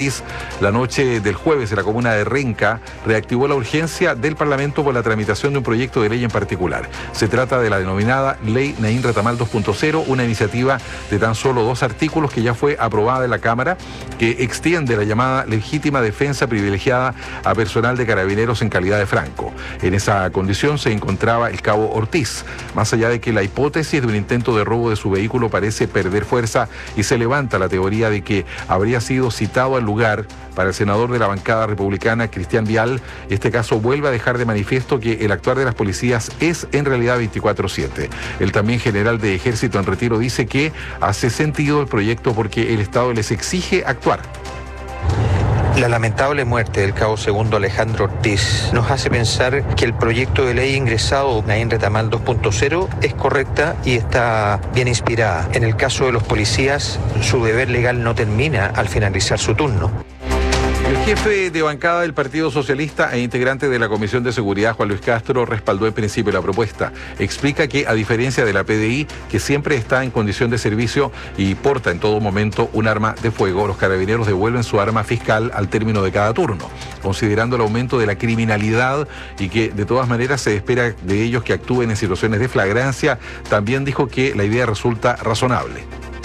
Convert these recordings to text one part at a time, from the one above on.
Ortiz, la noche del jueves en la comuna de Renca, reactivó la urgencia del Parlamento por la tramitación de un proyecto de ley en particular. Se trata de la denominada Ley Naín Retamal 2.0, una iniciativa de tan solo 2 artículos que ya fue aprobada en la Cámara, que extiende la llamada legítima defensa privilegiada a personal de Carabineros en calidad de franco. En esa condición se encontraba el cabo Ortiz, más allá de que la hipótesis de un intento de robo de su vehículo parece perder fuerza y se levanta la teoría de que habría sido citado al lugar. Para el senador de la bancada republicana, Cristian Vial, este caso vuelve a dejar de manifiesto que el actuar de las policías es en realidad 24/7. El también general de Ejército en retiro dice que hace sentido el proyecto porque el Estado les exige actuar. La lamentable muerte del cabo segundo Alejandro Ortiz nos hace pensar que el proyecto de ley ingresado Naín Retamal 2.0 es correcta y está bien inspirada. En el caso de los policías, su deber legal no termina al finalizar su turno. El jefe de bancada del Partido Socialista e integrante de la Comisión de Seguridad, Juan Luis Castro, respaldó en principio la propuesta. Explica que, a diferencia de la PDI, que siempre está en condición de servicio y porta en todo momento un arma de fuego, los carabineros devuelven su arma fiscal al término de cada turno, considerando el aumento de la criminalidad y que de todas maneras se espera de ellos que actúen en situaciones de flagrancia. También dijo que la idea resulta razonable.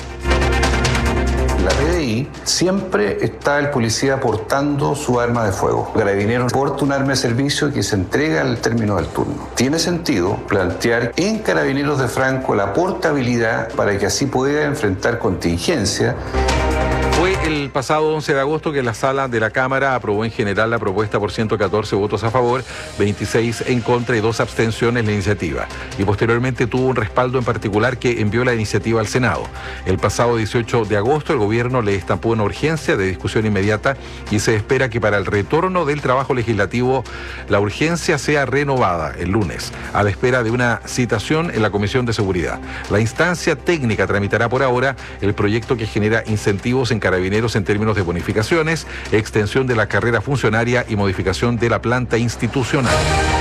La PDI siempre está el policía portando su arma de fuego. Carabineros porta un arma de servicio que se entrega al término del turno. Tiene sentido plantear en Carabineros de Franco la portabilidad para que así pueda enfrentar contingencia. Fue el pasado 11 de agosto que la sala de la Cámara aprobó en general la propuesta por 114 votos a favor, 26 en contra y 2 abstenciones la iniciativa. Y posteriormente tuvo un respaldo en particular que envió la iniciativa al Senado. El pasado 18 de agosto el gobierno le estampó una urgencia de discusión inmediata y se espera que para el retorno del trabajo legislativo la urgencia sea renovada el lunes, a la espera de una citación en la Comisión de Seguridad. La instancia técnica tramitará por ahora el proyecto que genera incentivos en Carabineros en términos de bonificaciones, extensión de la carrera funcionaria y modificación de la planta institucional.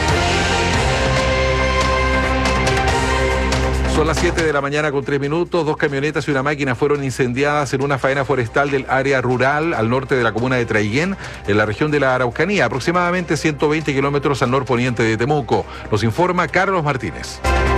Son las 7 de la mañana con 3 minutos. 2 camionetas y una máquina fueron incendiadas en una faena forestal del área rural al norte de la comuna de Traiguén, en la región de la Araucanía, aproximadamente 120 kilómetros al norponiente de Temuco. Nos informa Carlos Martínez.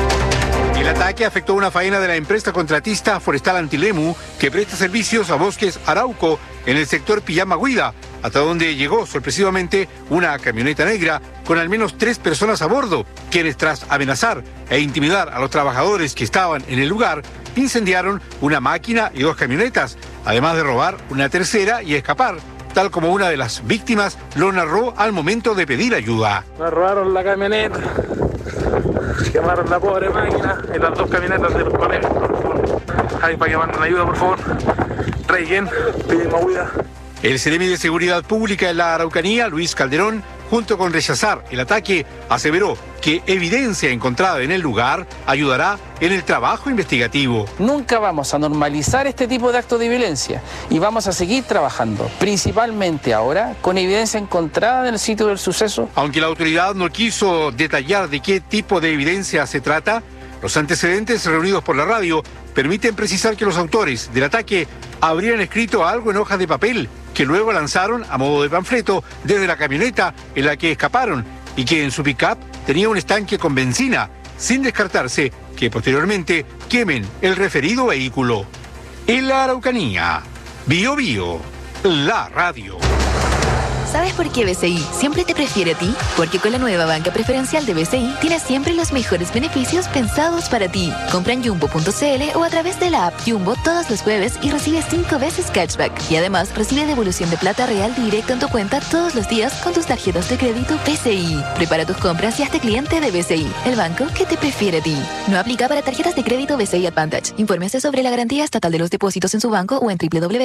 El ataque afectó una faena de la empresa contratista Forestal Antilemu, que presta servicios a Bosques Arauco en el sector Pillama-Huida, hasta donde llegó sorpresivamente una camioneta negra con al menos 3 personas a bordo, quienes tras amenazar e intimidar a los trabajadores que estaban en el lugar, incendiaron una máquina y 2 camionetas, además de robar una tercera y escapar, tal como una de las víctimas lo narró al momento de pedir ayuda. Me robaron la camioneta, quemaron la pobre máquina y las 2 camionetas de los colegas, por favor. Ahí para que manden ayuda, por favor. Traiguén, Pillama-Huida. El Seremi de Seguridad Pública en la Araucanía, Luis Calderón, junto con rechazar el ataque, aseveró que evidencia encontrada en el lugar ayudará en el trabajo investigativo. Nunca vamos a normalizar este tipo de actos de violencia y vamos a seguir trabajando, principalmente ahora, con evidencia encontrada en el sitio del suceso. Aunque la autoridad no quiso detallar de qué tipo de evidencia se trata, los antecedentes reunidos por la radio permiten precisar que los autores del ataque habrían escrito algo en hojas de papel que luego lanzaron a modo de panfleto desde la camioneta en la que escaparon y que en su pick-up tenía un estanque con benzina, sin descartarse que posteriormente quemen el referido vehículo. En la Araucanía, Bio Bio, la radio. ¿Sabes por qué BCI siempre te prefiere a ti? Porque con la nueva banca preferencial de BCI tienes siempre los mejores beneficios pensados para ti. Compra en Jumbo.cl o a través de la app Jumbo todos los jueves y recibe 5 veces cashback. Y además recibe devolución de plata real directo en tu cuenta todos los días con tus tarjetas de crédito BCI. Prepara tus compras y hazte cliente de BCI, el banco que te prefiere a ti. No aplica para tarjetas de crédito BCI Advantage. Infórmese sobre la garantía estatal de los depósitos en su banco o en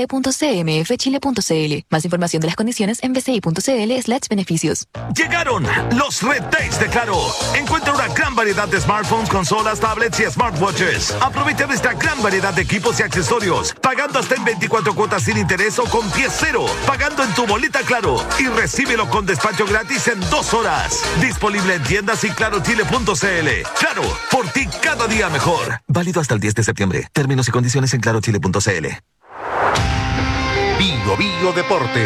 www.cmfchile.cl. Más información de las condiciones en bci.cl/beneficios. Llegaron los Red Days de Claro. Encuentra una gran variedad de smartphones, consolas, tablets y smartwatches. Aprovecha nuestra gran variedad de equipos y accesorios, pagando hasta en 24 cuotas sin interés o con pie cero, pagando en tu boleta Claro y recíbelo con despacho gratis en 2 horas. Disponible en tiendas y clarochile.cl. Claro, por ti cada día mejor. Válido hasta el 10 de septiembre. Términos y condiciones en clarochile.cl. Bio Bio Deporte.